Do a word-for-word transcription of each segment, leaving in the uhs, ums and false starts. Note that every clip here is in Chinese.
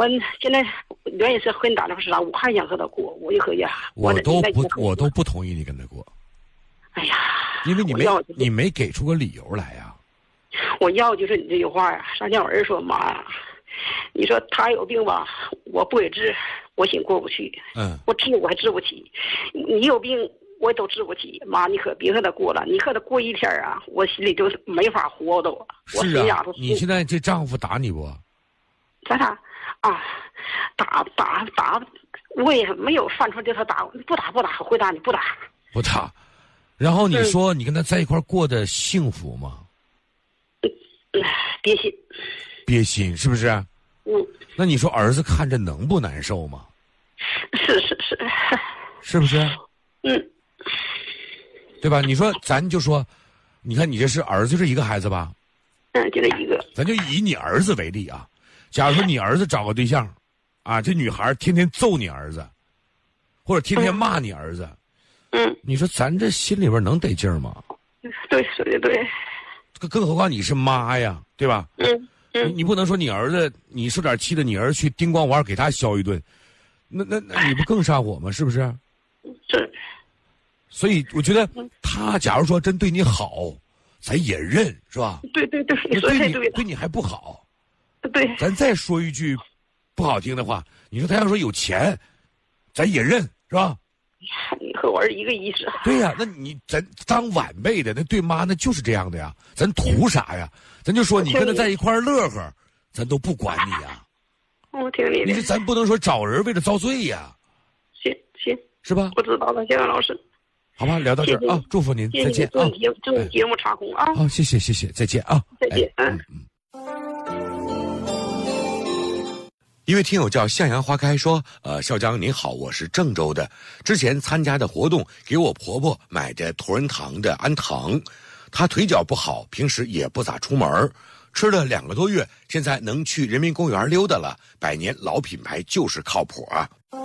我现在原因是和你打电话是啥？我还想和他过，我就合计， 我都不我都不同意你跟他过。 哎呀， 因为你没、 就是、 你没给出个理由来呀、 啊。我要就是你这句话呀。上天我儿说妈呀，你说他有病吧，我不给治，我心过不去。 嗯， 我治我还治不起，你有病我都治不起。妈，你可别和他过了，你和他过一天啊，我心里就没法活都。 是啊，你现在这丈夫打你不？ 打他啊，打打打，我也没有犯错，叫他打，不打不打，回答你不打不打。然后你说你跟他在一块过得幸福吗？ 嗯，憋心。 憋心是不是？ 嗯。 那你说儿子看着能不难受吗？ 是是是。 是不是？ 嗯。 对吧？你说咱就说，你看你这是儿子，就是一个孩子吧？ 嗯，就这一个。 咱就以你儿子为例啊，假如说你儿子找个对象，啊，这女孩天天揍你儿子，或者天天骂你儿子。 嗯， 你说咱这心里边能得劲儿吗？ 对，说的对。 更何况你是妈呀，对吧？ 嗯嗯。 你你不能说你儿子你受点气的，你儿子去叮咣五二给他削一顿，那那那你不更上火吗？是不是？ 是。 所以我觉得他假如说真对你好，咱也认，是吧？ 对对对，你说对你太对了。 对你还不好。 对。 咱再说一句不好听的话，你说他要说有钱，咱也认，是吧？ 你和我儿一个意思。 对呀、啊，那你咱当晚辈的，那对妈那就是这样的呀，咱图啥呀？咱就说你跟他在一块乐呵，咱都不管你呀。 我听你的。 你说咱不能说找人为了遭罪呀。 行行， 是吧？ 我知道了，谢谢老师。 好吧，聊到这儿啊，祝福您，再见啊！ 祝你节目长红啊！ 好，谢谢谢谢，再见啊！ 再见，嗯嗯。一位听友叫向阳花开说：“呃，校长您好，我是郑州的，之前参加的活动给我婆婆买的同仁堂的安糖，她腿脚不好，平时也不咋出门，吃了两个多月，现在能去人民公园溜达了，百年老品牌就是靠谱啊。”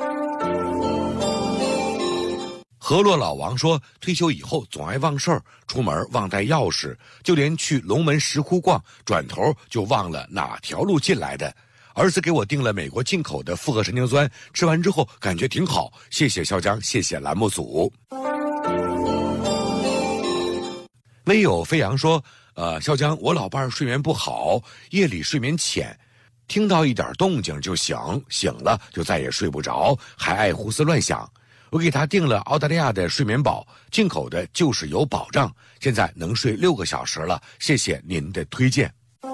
河洛老王说，退休以后总爱忘事儿，出门忘带钥匙，就连去龙门石窟逛，转头就忘了哪条路进来的。儿子给我订了美国进口的复合神经酸，吃完之后感觉挺好，谢谢校长，谢谢栏目组。微有飞扬说，呃，校长，我老伴儿睡眠不好，夜里睡眠浅，听到一点动静就醒，醒了就再也睡不着，还爱胡思乱想。我给他订了澳大利亚的睡眠宝，进口的就是有保障，现在能睡六个小时了，谢谢您的推荐。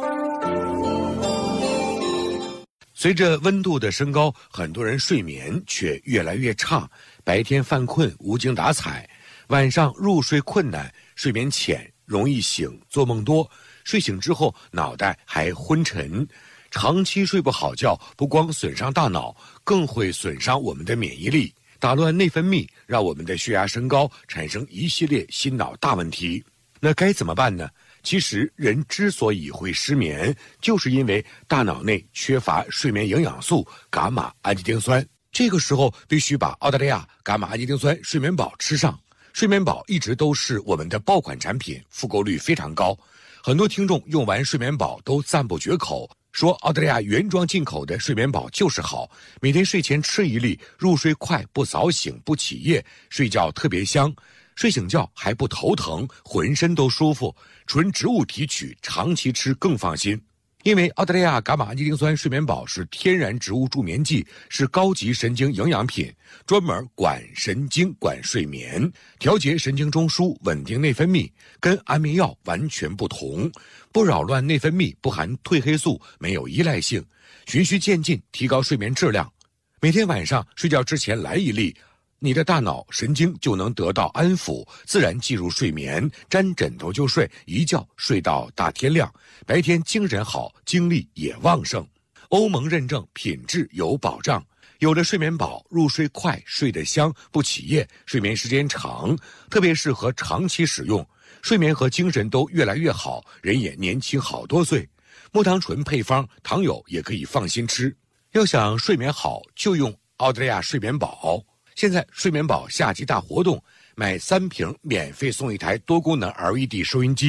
随着温度的升高，很多人睡眠却越来越差，白天犯困无精打采，晚上入睡困难，睡眠浅，容易醒，做梦多，睡醒之后脑袋还昏沉。长期睡不好觉，不光损伤大脑，更会损伤我们的免疫力，打乱内分泌，让我们的血压升高，产生一系列心脑大问题。那该怎么办呢？其实人之所以会失眠，就是因为大脑内缺乏睡眠营养素伽马氨基丁酸，这个时候必须把澳大利亚伽马氨基丁酸睡眠宝吃上。睡眠宝一直都是我们的爆款产品，复购率非常高，很多听众用完睡眠宝都赞不绝口，说澳大利亚原装进口的睡眠宝就是好，每天睡前吃一粒，入睡快，不早醒，不起夜，睡觉特别香，睡醒觉还不头疼，浑身都舒服，纯植物提取，长期吃更放心。因为澳大利亚伽马氨基丁酸睡眠宝是天然植物助眠剂，是高级神经营养品，专门管神经、管睡眠，调节神经中枢，稳定内分泌，跟安眠药完全不同，不扰乱内分泌，不含褪黑素，没有依赖性，循序渐进，提高睡眠质量。每天晚上睡觉之前来一粒，你的大脑神经就能得到安抚，自然进入睡眠，沾枕头就睡，一觉睡到大天亮，白天精神好，精力也旺盛。欧盟认证，品质有保障，有了睡眠宝，入睡快，睡得香，不起夜，睡眠时间长，特别适合长期使用，睡眠和精神都越来越好，人也年轻好多岁。木糖醇配方，糖友也可以放心吃。要想睡眠好，就用澳大利亚睡眠宝。现在睡眠宝夏季大活动，买三瓶免费送一台多功能 L E D 收音机，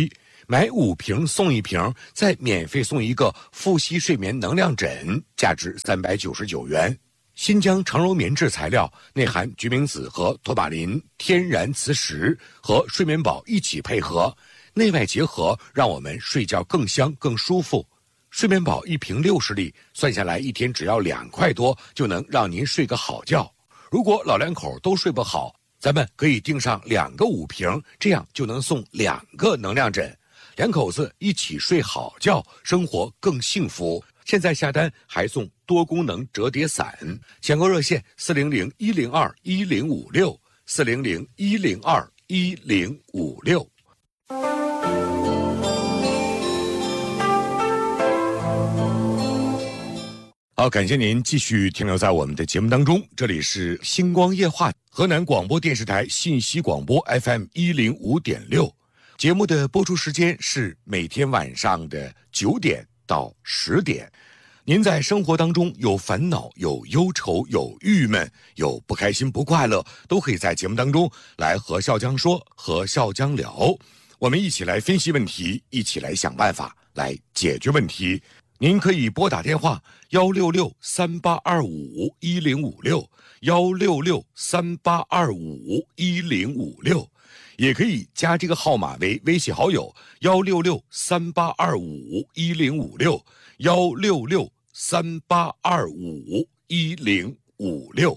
买五瓶送一瓶，再免费送一个富硒睡眠能量枕，价值三百九十九元。新疆长柔棉质材料内含决明子和托马林天然磁石，和睡眠宝一起配合，内外结合，让我们睡觉更香更舒服。睡眠宝一瓶六十粒，算下来一天只要两块多，就能让您睡个好觉。如果老两口都睡不好，咱们可以订上两个五瓶，这样就能送两个能量枕，两口子一起睡好觉，生活更幸福。现在下单还送多功能折叠伞，抢购热线四零零一零二一零五六四零零一零二一零五六。好，感谢您继续停留在我们的节目当中，这里是星光夜话，河南广播电视台信息广播 F M 一零五点六，节目的播出时间是每天晚上的九点到十点。您在生活当中有烦恼、有忧愁、有郁闷、有不开心、不快乐，都可以在节目当中来和笑江说，和笑江聊，我们一起来分析问题，一起来想办法来解决问题。您可以拨打电话幺六六三八二五一零五六幺六六三八二五一零五六，也可以加这个号码为微信好友幺六六三八二五一零五六幺六六三八二五一零五六。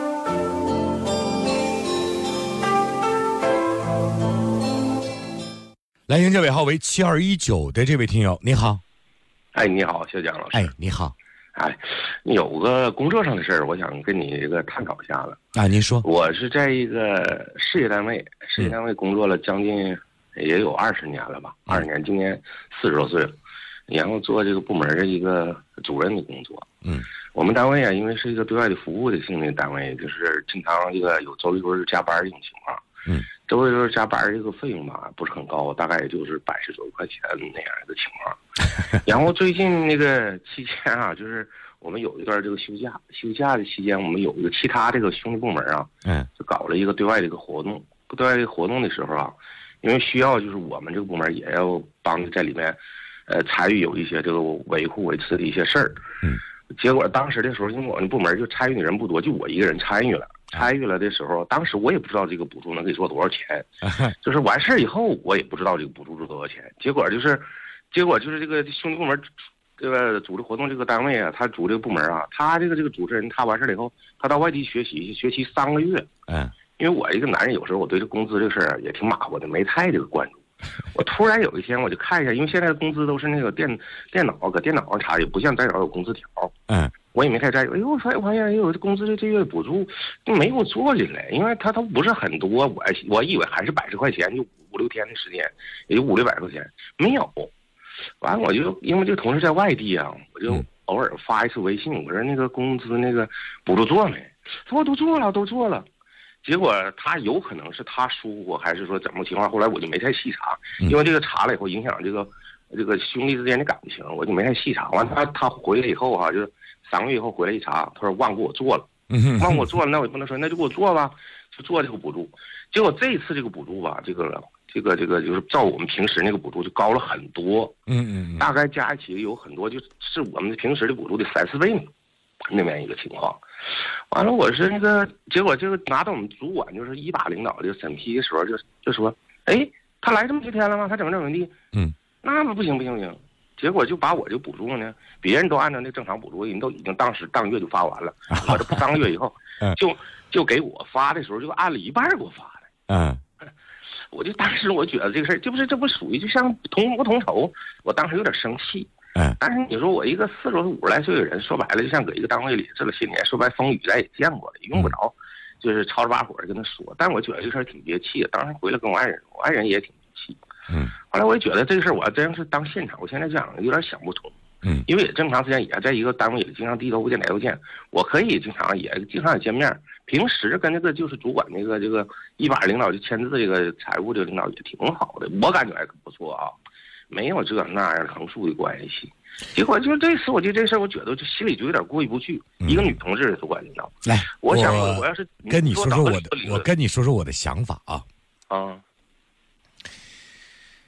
来迎这尾号为七二一九的这位听友，你好。 哎，你好，小蒋老师。 哎，你好。 哎，有个工作上的事儿，我想跟你这个探讨一下子。 啊，您说。 我是在一个事业单位，事业单位工作了将近也有二十年了吧，二十、嗯、年，今年四十多岁了，然后做这个部门的一个主任的工作。嗯，我们单位啊，因为是一个对外的服务的性质单位，就是经常这个有周六周日加班这种情况。嗯，周六周日加班这个费用吧不是很高，大概也就是百十多块钱那样一个情况。然后最近那个期间啊，就是我们有一段这个休假，休假的期间，我们有一个其他这个兄弟部门啊，嗯，就搞了一个对外的一个活动。对外这个活动的时候啊，因为需要就是我们这个部门也要帮着在里面，呃，参与有一些这个维护维持的一些事儿。嗯，结果当时的时候，因为我们部门就参与的人不多，就我一个人参与了。参与了的时候，当时我也不知道这个补助能给做多少钱，就是完事儿以后我也不知道这个补助是多少钱。结果就是，结果就是这个兄弟部门，这个组织活动这个单位啊，他组这个部门啊，他这个这个主持人他完事儿以后，他到外地学习，学习三个月。嗯，因为我一个男人，有时候我对这工资这个事儿也挺马虎的，没太这个关注。我突然有一天我就看一下，因为现在的工资都是那个电电脑搁电脑上查，也不像再找有工资条。嗯。我也没太在意，哎呦，我发现发现有工资这这月补助没有做进来，因为他他不是很多，我我以为还是百十块钱，就五六天的时间，也就五六百块钱，没有。完了我就因为这个同事在外地啊，我就偶尔发一次微信，我说那个工资那个补助做没？他说都做了，都做了。结果他有可能是他疏忽，还是说怎么情况？后来我就没太细查，因为这个查了以后影响这个这个兄弟之间的感情，我就没太细查。完他他回来以后哈、啊，就。三个月以后回来一查，他说忘给我做了，忘给我做了，那我也不能说那就给我做吧，就做这个补助。结果这一次这个补助吧，这个这个这个就是照我们平时那个补助就高了很多，嗯嗯，大概加一起有很多，就是我们平时的补助的三四倍那边一个情况。完了，我是那个结果这个拿到我们主管就是一把领导这个审批的时候就就说，哎，他来这么些天了吗？他怎么怎么地？嗯，那不行不行不行。结果就把我这补助呢，别人都按照那正常补助，人都已经当时当月就发完了，我这不当个月以后，就就给我发的时候就按了一半给我发的，嗯，我就当时我觉得这个事儿，这不是这不属于就像同不同酬，我当时有点生气，嗯，但是你说我一个四十多五十来岁的人，说白了就像搁一个单位里这么些年，说白风雨咱也见过了，用不着，就是吵着把火跟他说，但我觉得这事儿挺憋气的，当时回来跟我爱人，我爱人也挺憋气。嗯，后来我也觉得这个事儿，我要真是当现场，我现在讲有点想不通。嗯，因为也这么长时间，也在一个单位里经常低头不见抬头见，我可以经常也经常也见面，平时跟那个就是主管那个这个一把领导就签字这个财务这个领导也挺好的，我感觉还不错啊，没有这那样横竖的关系。结果就这次，我就这事儿，我觉得就心里就有点过意不去。嗯、一个女同志主管领导， 来， 我想我要是跟你说说我的，我跟你说说我的想法啊。啊。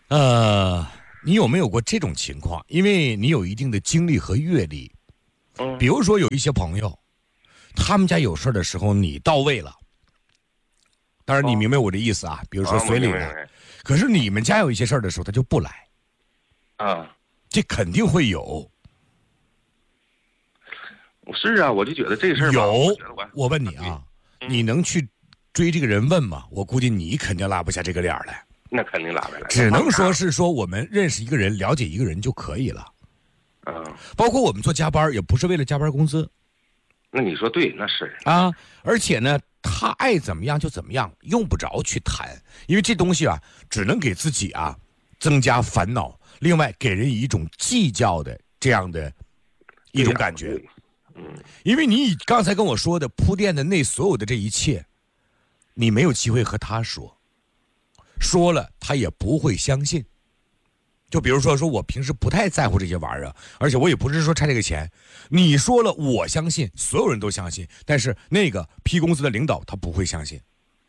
呃，你有没有过这种情况？因为你有一定的经历和阅历， 嗯， 比如说有一些朋友，他们家有事的时候你到位了，当然你明白我的意思啊，比如说随礼了， 哦、 可是你们家有一些事儿的时候他就不来， 啊， 这肯定会有。 是啊，我就觉得这事儿有， 我, 我问你啊，嗯、你能去追这个人问吗？我估计你肯定拉不下这个脸来。 那肯定拉不下来， 只能说是说我们认识一个人、了解一个人就可以了。 嗯， 包括我们做加班也不是为了加班工资。 那你说对，那是啊，而且呢，他爱怎么样就怎么样，用不着去谈，因为这东西啊，只能给自己啊增加烦恼，另外给人以一种计较的这样的一种感觉。 嗯， 因为你刚才跟我说的铺垫的那所有的这一切，你没有机会和他说。说了他也不会相信，就比如说说我平时不太在乎这些玩意儿，而且我也不是说差这个钱，你说了我相信，所有人都相信，但是那个批工资的领导他不会相信。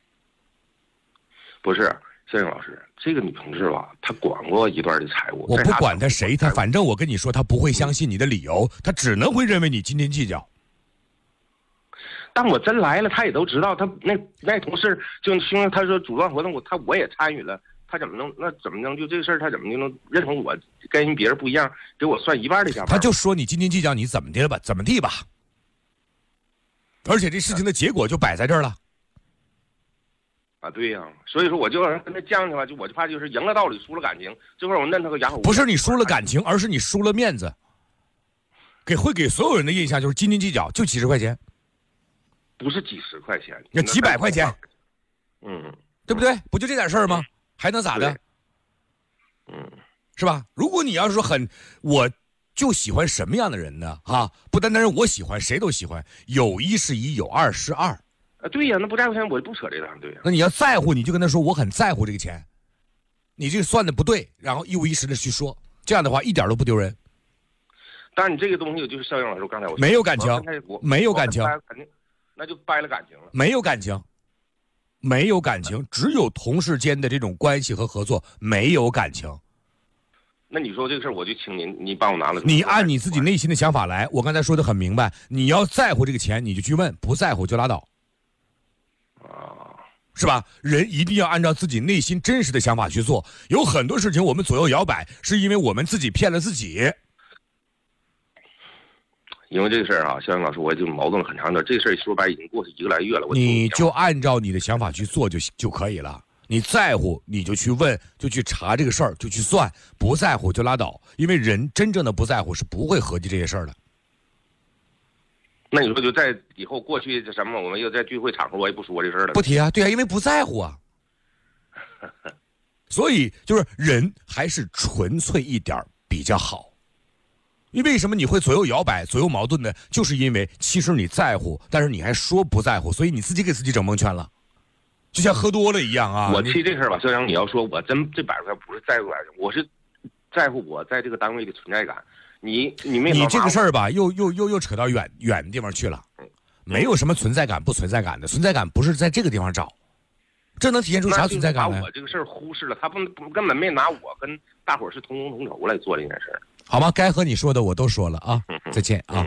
不是，摄影老师，这个女同志吧，她管过一段的财务， 我不管她谁，她反正我跟你说，她不会相信你的理由，她只能会认为你斤斤计较。 但我真来了，他也都知道。他那那同事就兄弟，他说主办活动，我他我也参与了，他怎么能那怎么能就这个事儿，他怎么就能认同我跟人别人不一样，给我算一半的加班？ 他就说你斤斤计较，你怎么的了吧？怎么地吧？而且这事情的结果就摆在这儿了。 啊，对呀、啊，所以说我就跟他犟去吧，就我就怕就是赢了道理，输了感情。这会儿我嫩他个哑口无言。 不是你输了感情，而是你输了面子，给会给所有人的印象就是斤斤计较，就几十块钱。 不是几十块钱， 要几百块钱， 嗯， 对不对？不就这点事儿吗？还能咋的？ 嗯， 是吧？如果你要是说很，我就喜欢什么样的人呢？啊，不单单是我喜欢，谁都喜欢。有一是一，有二是二。 啊，对呀，那不在乎钱，我就不扯这档，对呀。 那你要在乎，你就跟他说我很在乎这个钱，你这个算的不对，然后一五一十的去说，这样的话一点都不丢人。 但是你这个东西，就是肖英老师刚才我说没有感情，没有感情， 肯定。那就掰了感情了， 没有感情，没有感情，只有同事间的这种关系和合作，没有感情。 那你说这个事儿，我就请您，你帮我拿了。 你按你自己内心的想法来，我刚才说的很明白，你要在乎这个钱，你就去问；不在乎就拉倒。 啊， 是吧？人一定要按照自己内心真实的想法去做。有很多事情我们左右摇摆，是因为我们自己骗了自己。 因为这个事儿啊，肖英老师，我就矛盾了很长的。这个事儿说白已经过去一个来月了，我你就按照你的想法去做就就可以了。你在乎你就去问，就去查这个事儿，就去算；不在乎就拉倒。因为人真正的不在乎是不会合计这些事儿的。 那你说就在以后过去这什么，我们又在聚会场合我也不说这事儿了。 不提啊，对啊，因为不在乎啊。所以就是人还是纯粹一点比较好。因为为什么你会左右摇摆、左右矛盾呢？就是因为其实你在乎，但是你还说不在乎，所以你自己给自己整蒙圈了，就像喝多了一样啊。 我提这事儿吧，肖阳，你要说我真这百块不是在乎感情，我是在乎我在这个单位的存在感。你你没你这个事儿吧，又又又又扯到远远的地方去了，没有什么存在感不存在感的，存在感不是在这个地方找，这能体现出啥存在感呢？ 把我这个事儿忽视了，他不根本没拿我跟大伙儿是同工同酬来做这件事儿。 好吗？该和你说的我都说了啊，再见啊。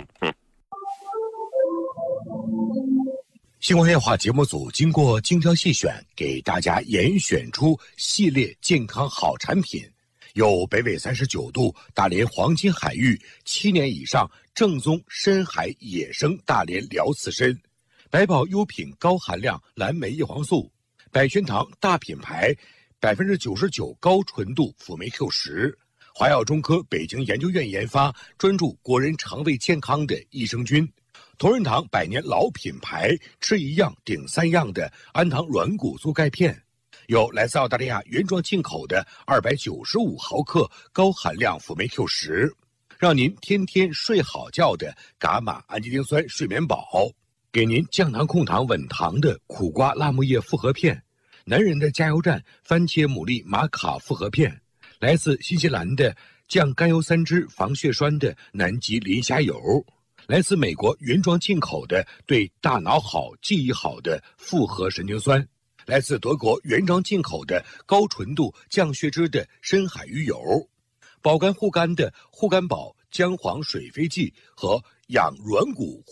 星光夜话节目组经过精挑细选，给大家严选出系列健康好产品，有北纬三十九度大连黄金海域七年以上正宗深海野生大连辽刺参，百宝优品高含量蓝莓叶黄素，百轩堂大品牌百分之九十九高纯度辅酶 Q 十。华药中科北京研究院研发，专注国人肠胃健康的益生菌。同仁堂百年老品牌，吃一样顶三样的安堂软骨素钙片，有来自澳大利亚原装进口的二百九十五毫克高含量辅酶 Q 十，让您天天睡好觉的伽马氨基丁酸睡眠宝，给您降糖控糖稳糖的苦瓜辣木叶复合片，男人的加油站番茄牡蛎玛卡复合片。来自新西兰的降甘油三酯防血栓的南极磷虾油，来自美国原装进口的对大脑好记忆好的复合神经酸， 来自德国原装进口的高纯度降血脂的深海鱼油，保肝护肝的护肝宝姜黄水飞剂和养软骨